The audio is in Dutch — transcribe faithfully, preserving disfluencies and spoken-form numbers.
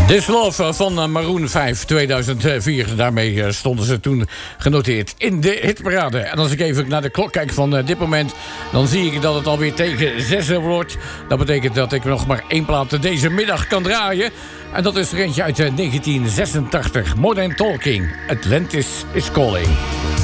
This Love van Maroon vijf tweeduizend vier. Daarmee stonden ze toen genoteerd in de hitparade. En als ik even naar de klok kijk van dit moment, dan zie ik dat het alweer tegen zes wordt. Dat betekent dat ik nog maar één plaat deze middag kan draaien. En dat is er eentje uit negentien zesentachtig. Modern Talking. Atlantis is Calling.